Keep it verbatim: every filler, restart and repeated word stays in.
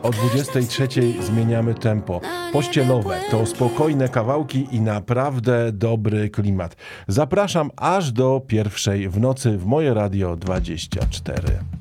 O dwudziestej trzeciej zmieniamy tempo. Pościelowe to spokojne kawałki i naprawdę dobry klimat. Zapraszam aż do pierwszej w nocy w moje Radio dwadzieścia cztery.